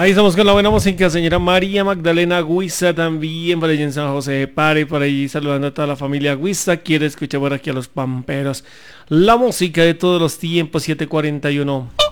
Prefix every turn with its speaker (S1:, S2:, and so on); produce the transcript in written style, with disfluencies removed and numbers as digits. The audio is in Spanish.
S1: Ahí estamos con la buena música, señora María Magdalena Guisa, también por allí en San José de Pare, por ahí saludando a toda la familia Guisa. Quiere escuchar por aquí a los pamperos. La música de todos los tiempos, 7:41.